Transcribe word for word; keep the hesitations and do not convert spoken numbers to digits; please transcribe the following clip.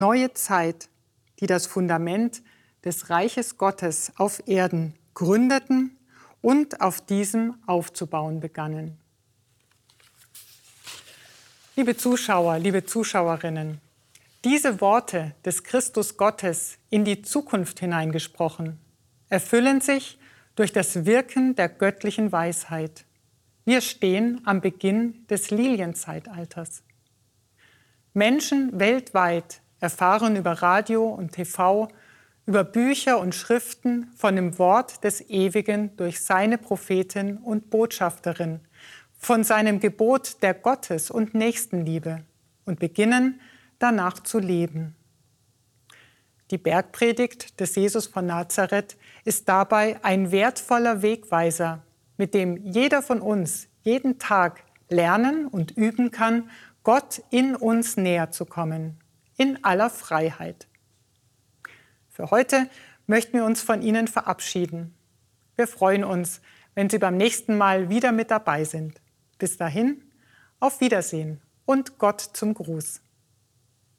neue Zeit, die das Fundament des Reiches Gottes auf Erden gründeten und auf diesem aufzubauen begannen. Liebe Zuschauer, liebe Zuschauerinnen, diese Worte des Christus Gottes in die Zukunft hineingesprochen, erfüllen sich durch das Wirken der göttlichen Weisheit. Wir stehen am Beginn des Lilienzeitalters. Menschen weltweit erfahren über Radio und T V, über Bücher und Schriften von dem Wort des Ewigen durch seine Prophetin und Botschafterin, von seinem Gebot der Gottes- und Nächstenliebe und beginnen danach zu leben. Die Bergpredigt des Jesus von Nazareth ist dabei ein wertvoller Wegweiser, mit dem jeder von uns jeden Tag lernen und üben kann, Gott in uns näher zu kommen, in aller Freiheit. Für heute möchten wir uns von Ihnen verabschieden. Wir freuen uns, wenn Sie beim nächsten Mal wieder mit dabei sind. Bis dahin, auf Wiedersehen und Gott zum Gruß.